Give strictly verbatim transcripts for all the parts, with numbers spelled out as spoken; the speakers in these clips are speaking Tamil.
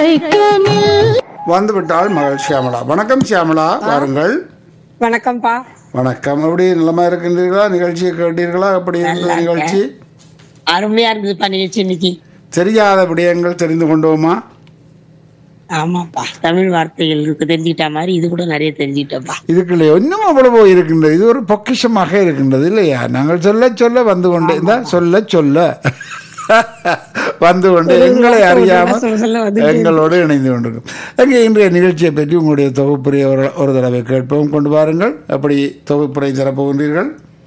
வந்துவிட்டாள் மகள் சியாமளா. வணக்கம் சியாமளா, வாருங்கள். வணக்கம்ப்பா. வணக்கம். எப்படி நலமா இருக்கின்றீர்களா? நிகழ்ச்சியை கேட்டீர்களா? எப்படி இருந்தது நிகழ்ச்சி? அருமையா இருந்ததுப்பா நிகழ்ச்சி இன்னைக்கு. தெரியாத விடயங்கள் தெரிந்து கொண்டோமா? ஆமாப்பா, தமிழ் வார்த்தைகள் தெரிஞ்சுக்கிட்ட மாதிரி இது கூட நிறைய தெரிஞ்சுக்கிட்டோம்ப்பா. இதுக்குள்ள இன்னும் அவ்வளவு இருக்கின்றது. இது ஒரு பொக்கிஷமாக இருக்கின்றது இல்லையா? நாங்கள் சொல்ல சொல்ல வந்து கொண்டு இந்த சொல்ல சொல்ல வந்து கொண்டு எங்களை அறியாமல் எங்களோடு இணைந்து கொண்டிருக்கும். அங்கே இன்றைய நிகழ்ச்சியை பற்றி உங்களுடைய தொகுப்புரையை ஒரு ஒரு தடவை கேட்போம். கொண்டு வாருங்கள். அப்படி தொகுப்புரை தரப்போகின்றீர்கள்?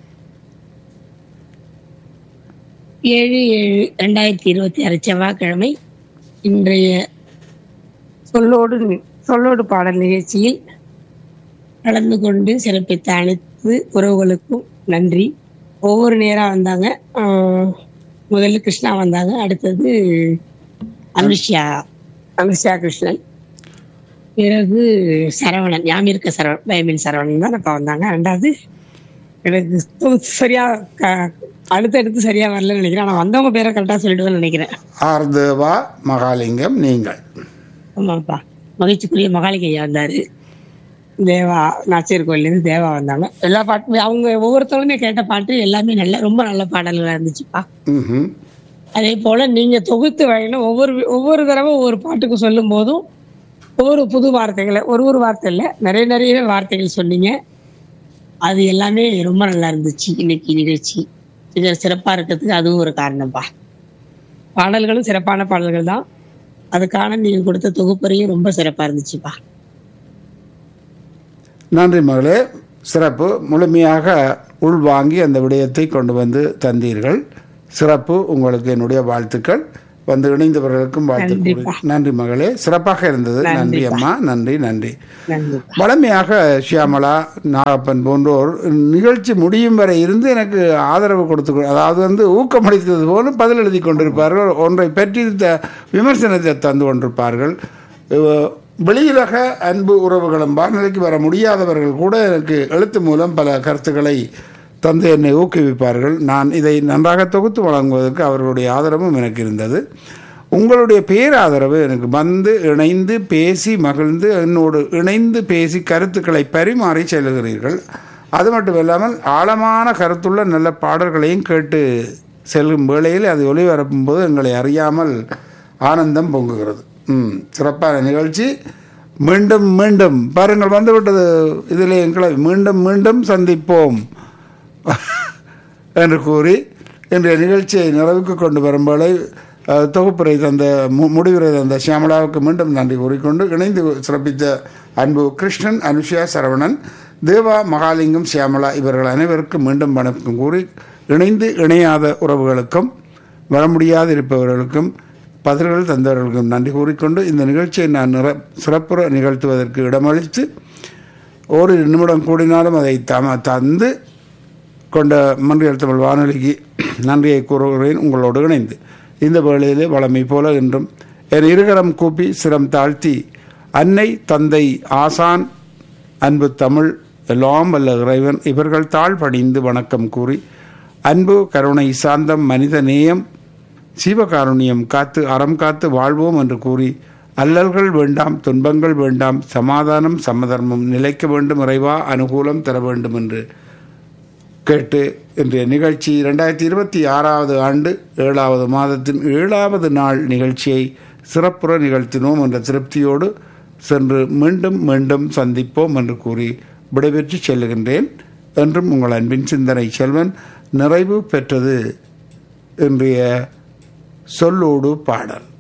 ஏழு ஏழு ரெண்டாயிரத்தி இருபத்தி ஆறு செவ்வாய்க்கிழமை இன்றைய சொல்லோடு சொல்லோடு பாடல் நிகழ்ச்சியில் கலந்து கொண்டு சிறப்பித்த அனைத்து உறவுகளுக்கும் நன்றி. ஒவ்வொரு நேரம் வந்தாங்க. முதல்ல கிருஷ்ணா வந்தாங்க, அடுத்தது அனுஷியா அனுஷியா கிருஷ்ணன், பிறகு சரவணன், யாமிருக்க சரவணன், பயமின் சரவணன் தான் அப்ப வந்தாங்க. ரெண்டாவது எனக்கு சரியா அடுத்தடுத்து சரியா வரலன்னு நினைக்கிறேன். ஆனா வந்தவங்க பேரை கரெக்டா சொல்லிடுவேன்னு நினைக்கிறேன். ஆர்தவா மகாலிங்கம் நீங்கள். ஆமாப்பா, மகிழ்ச்சிக்குரிய மகாலிங்க ஐயா வந்தாரு. தேவா நாச்சியர் கோயிலேருந்து தேவா வந்தாங்க. எல்லா பாட்டுமே அவங்க ஒவ்வொருத்தவங்களுமே கேட்ட பாட்டு எல்லாமே நல்ல ரொம்ப நல்ல பாடல்களா இருந்துச்சுப்பா. அதே போல நீங்க தொகுத்து வழங்கின ஒவ்வொரு ஒவ்வொரு தடவை ஒவ்வொரு பாட்டுக்கு சொல்லும் போதும் ஒவ்வொரு புது வார்த்தைகளை, ஒரு ஒரு வார்த்தை இல்லை நிறைய நிறைய வார்த்தைகள் சொன்னீங்க. அது எல்லாமே ரொம்ப நல்லா இருந்துச்சு. இன்னைக்கு நிகழ்ச்சி சிறப்பா இருக்கிறதுக்கு அதுவும் ஒரு காரணம்ப்பா. பாடல்களும் சிறப்பான பாடல்கள் தான். அதுக்கான நீங்க கொடுத்த தொகுப்பறையும் ரொம்ப சிறப்பா இருந்துச்சுப்பா. நன்றி மகளே, சிறப்பு. முழுமையாக உள்வாங்கி அந்த விடயத்தை கொண்டு வந்து தந்தீர்கள். சிறப்பு. உங்களுக்கு என்னுடைய வாழ்த்துக்கள். வந்து இணைந்தவர்களுக்கும் வாழ்த்துக்கள். நன்றி மகளே, சிறப்பாக இருந்தது. நன்றி அம்மா, நன்றி நன்றி. வளமையாக ஷியாமளா, நாகப்பன் போன்றோர் நிகழ்ச்சி முடியும் வரை இருந்து எனக்கு ஆதரவு கொடுத்து, அதாவது வந்து ஊக்கமளித்தது போல பதில் எழுதி கொண்டிருப்பார்கள். ஒன்றை பற்றி விமர்சனத்தை தந்து கொண்டிருப்பார்கள். வெளியுலக அன்பு உறவுகளும் வானொலிக்கு வர முடியாதவர்கள் கூட எனக்கு எழுத்து மூலம் பல கருத்துக்களை தந்து என்னை ஊக்குவிப்பார்கள். நான் இதை நன்றாக தொகுத்து வழங்குவதற்கு அவர்களுடைய ஆதரவும் எனக்கு இருந்தது. உங்களுடைய பேராதரவு எனக்கு வந்து இணைந்து பேசி மகிழ்ந்து என்னோடு இணைந்து பேசி கருத்துக்களை பரிமாறி செல்கிறீர்கள். அது மட்டும் இல்லாமல் ஆழமான கருத்துள்ள நல்ல பாடல்களையும் கேட்டு செல்லும் வேளையில் அது ஒளிபரப்பும் போது எங்களை அறியாமல் ஆனந்தம் பொங்குகிறது. ம் சிறப்பான நிகழ்ச்சி. மீண்டும் மீண்டும் பாருங்கள் வந்துவிட்டது இதில் எங்களை மீண்டும் மீண்டும் சந்திப்போம் என்று கூறி இன்றைய நிகழ்ச்சியை நிறைவுக்கு கொண்டு வரும்போது தொகுப்புரை தந்த முடிவுரை தந்த சியாமளாவுக்கு மீண்டும் நன்றி கூறிக்கொண்டு இணைந்து சிறப்பித்த அன்பு கிருஷ்ணன், அனுஷியா, சரவணன், தேவா, மகாலிங்கம், சியாமளா இவர்கள் அனைவருக்கும் மீண்டும் வணக்கம் கூறி இணைந்து இணையாத உறவுகளுக்கும் வர முடியாது இருப்பவர்களுக்கும் பதில்கள் தந்தவர்களுக்கும் நன்றி கூறிக்கொண்டு இந்த நிகழ்ச்சியை நான் நிற சிறப்புற நிகழ்த்துவதற்கு இடமளித்து ஒரு நிமிடம் கூடினாலும் அதை தம தந்து கொண்ட மன்றியல் தமிழ் வானொலிக்கு நன்றியை கூறுகிறேன். உங்களோடு இணைந்து இந்த வேளையிலே வளமை போல என்றும் என் இருகரம் கூப்பி சிரம் தாழ்த்தி அன்னை, தந்தை, ஆசான், அன்பு தமிழ் எல்லாம் வல்ல இறைவன் இவர்கள் தாழ் பணிந்து வணக்கம் கூறி அன்பு, கருணை, சாந்தம், மனித நேயம், சீவகாருண்யம் காத்து அறம் காத்து வாழ்வோம் என்று கூறி அல்லல்கள் வேண்டாம், துன்பங்கள் வேண்டாம், சமாதானம் சமதர்மம் நிலைக்க வேண்டும், இறைவா அனுகூலம் தர வேண்டும் என்று கேட்டு இன்றைய நிகழ்ச்சி இரண்டாயிரத்தி இருபத்தி ஆறாவது ஆண்டு ஏழாவது மாதத்தின் ஏழாவது நாள் நிகழ்ச்சியை சிறப்புற நிகழ்த்தினோம் என்ற திருப்தியோடு சென்று மீண்டும் மீண்டும் சந்திப்போம் என்று கூறி விடைபெற்று செல்லுகின்றேன். என்றும் உங்கள் அன்பின் சிந்தனை செல்வன். நிறைவு பெற்றது இன்றைய சொல்லோடு பாடல்.